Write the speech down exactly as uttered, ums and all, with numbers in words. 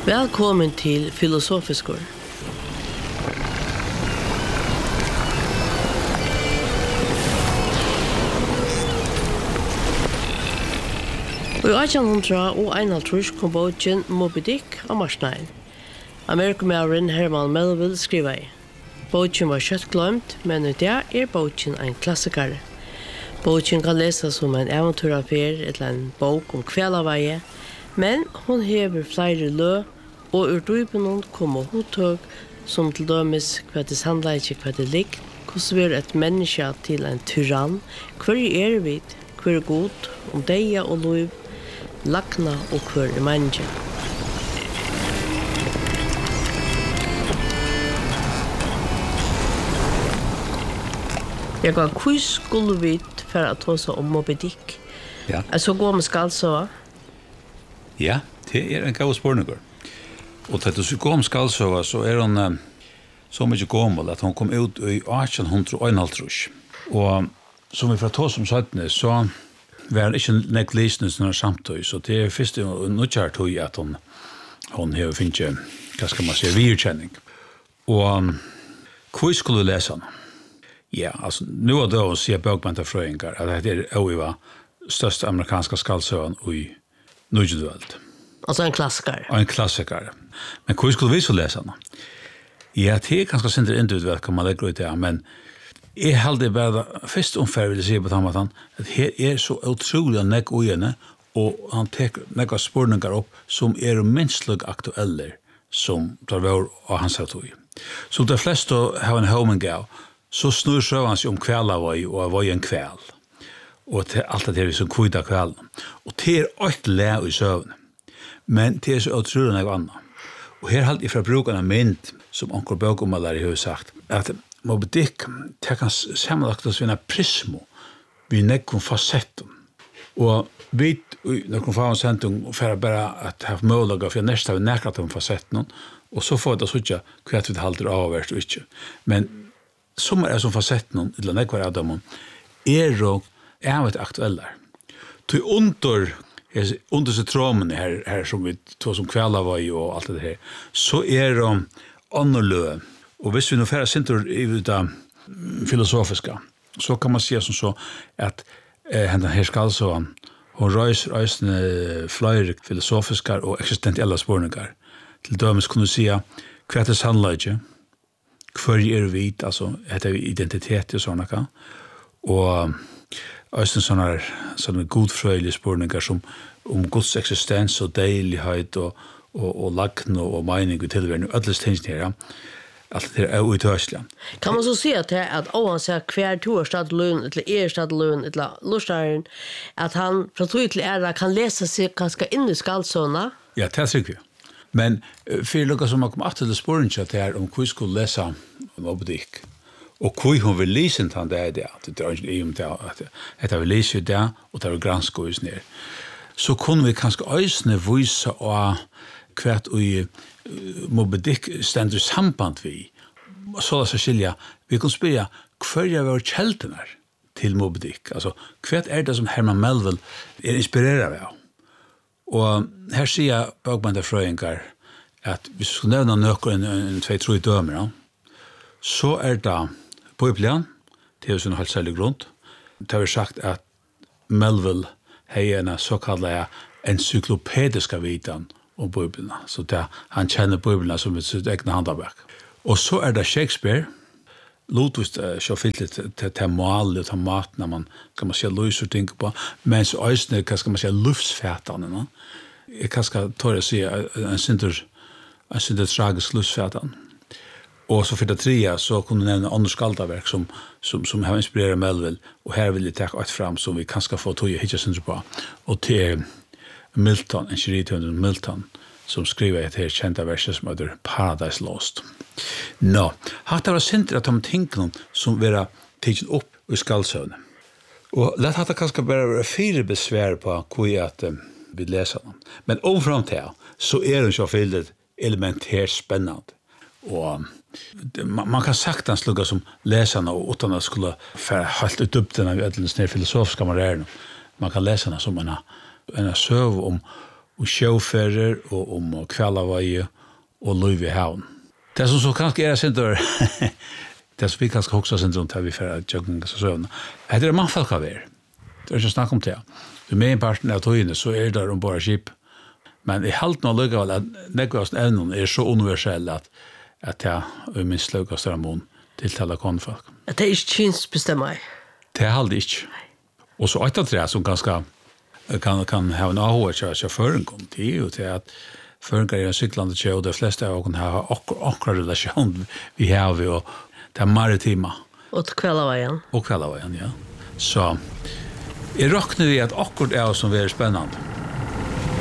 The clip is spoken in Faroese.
Välkommen till Filosofiskor. I arton einhálvtrýss kom boken Moby Dick av marsnaden. Amerikamæren Herman Melville skriver. Boken var kjøtt glemt, men i dag er boken en klassiker. Boken kan leses som en eventyraffær eller en bok om kvelavveie, men hon hever flere lø, og ur dypen kommer hodtøk som til dømes hva det handler ikke hva det ligger, hvordan er et menneske til en tyrann, hver er vi, hver er god, om deia og lov, lakna og hver er menneske. Jeg ga hva skulle vi for å ta seg om Moby Dick? Ja. Er så god med skaldsøva? Ja, det er en gav spørninger. Og til å gå om skaldsøva, så er hun uh, så mye gammel at hun kom ut i arton einhálvtrýss. Og som vi får ta som sattene, så var det ikke nek lesende sånne samtøy, så det er først og nødkjært tøy at hun, hun har finnet, hva skal man si, virkjenning. Og um, hva skulle du lese henne? Ja, altså, nå er det å si bøkbantarfrøyngar at det er også største amerikanske skaldsøven i nødvendig. Altså en klassiker. En klassiker. Men hva skulle vi så lese henne? Ja, det er ganske sindre individuelt kan man legge ut det, men jeg heldig bare først omfær vil jeg si på den måten at her er så utrolig nekk ujene, og han teker nekk av spørninger opp som er minstlig aktuelle som tar vår av hans tog. Så de fleste har en homengav, så snur søvann seg om kvelavøy og av en kvel. Og til alt det er som kvita kvelen. Og det er alt le i søvn. Men det er så utrolig noe annet. Og her halte jeg fra bruken av mynd, som onkel bøkomalari har sagt, at Moby Dick, det kan sammenlagt oss ved en prismo, vi nekker fasetten. Og vi, når vi får en sendung, for bare at ha målager, for neste har vi nekret om fasetten, og så får vi da sånn hva vi halter avverst og ikke. Men som er som fasetten, eller nekvar av dem, er jo evet aktuella. Till under under så tråmen här här som vi tog som kvällar var ju och allt det här. Så är de annorlunda. Och hvis vi nu färra center i det filosofiska, så kan man säga som så att eh den här skall så hon röjs röjsne flöjr filosofiska och existentiella spårningar. Till dömes kunde säga kvart är sannlöjde. Kvar är vit, alltså heter identitet och såna kan. Och Øysten sånne, sånne godfrøyelige spørninger som om Guds eksistens og deilighet og, og, og lagn og, og mening og tilværende, og alle tingene her, alt det er utøyselig. Kan man så si at det er at oansett hver to er stadløn, eller er stadløn, eller lustaren, at han fra tog til æra kan lese seg ganske inn i skaldsøna? Ja, det er sikkert. Men for noe som man kom til spørninger til er om hva skulle lese Moby Dick. Og hvor hun vil lese den det er det, det er ikke om det, at jeg vil lese det, og det er granske oss ned. Så kunne vi kanskje øyne vise av hvert og Moby Dick stender samband vi. Så la seg skilja, vi kunne spørre hver er våre kjeltene til Moby Dick. Altså, hvert er det som Herman Melville er inspireret av. Og her sier bøkbantarfrøyngar at hvis vi skulle nevne nøkker en, en tvei tro i dømer, så er det Bibelen, det er jo sånn helt særlig grunn. Det har vi sagt at Melville har en såkallet encyklopediska vitan om Bibelen. Så det, han kjenner Bibelen som sitt egne handarbeid. Og så er det Shakespeare. Lodvist er så fyllt til, til, til mål og til mat når man kan man si løser ting på. Men så øyne, hva skal man si, luftsfætene. Jeg kan skal tåre si en synder, en synder tragisk luftsfætene. Og så for det tredje så kunne jeg nevne andre skaldaverk som, som, som har inspireret Melville, og her vil jeg ta et fram som vi kanskje få tog i hitjesindre på. Og til er Milton, en kjeritønder Milton, som skriver et her kjente verset som heter Paradise Lost. Nå, hatt det var sindre at de tingene som vil ha tidsen opp i skaldsøvne. Og lett hatt det kanskje bare være fire besvær på hvor jeg at um, vi leser dem. Men omfram til så er det så fyllt elementært spennende. Og man kan saktans lukka som läsarna och utan att skulle för helt ut upp den av ödlens ner filosofiska marärerna. Man kan läsa den som en en söv om och sjåfører och om kvällavaje och liv i havn. Det som så kanske är synder det som vi kanske också synder runt här vi för att jag så såna. Det är man folk av er. Det är ju snack om det. Du med parten av tøyene så är det om bara skip. Men i halt nå lukka vel at nekvast evnen er så universell at at jeg er minst lukka stramon til tala konfolk. At det er ikke kynst bestemmer. Det er halde ikke. Og så etter tre som ganske kan, kan ha en avhåret til sjåføren kom til jo til at føringer er en syklande tjø og de fleste av oss har akkurat relasjon vi har vi og det er maritima. Og til kveldavajen. Og kveldavajen, ja. Så jeg råkner vi at akkurat er som er spennende.